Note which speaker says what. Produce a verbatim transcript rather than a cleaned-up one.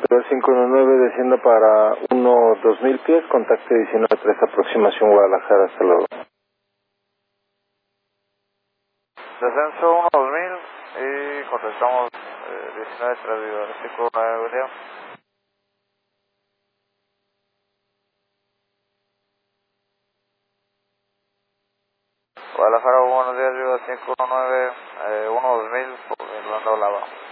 Speaker 1: cinco uno nueve, descienda para uno dos mil pies, contacte diecinueve tres, aproximación Guadalajara, hasta luego.
Speaker 2: Descenso uno dos mil y contestamos eh, diecinueve tres, Viva cinco uno nueve, William. Guadalajara, buenos días, Viva cinco uno nueve, eh, uno dos mil, Irlanda Blava.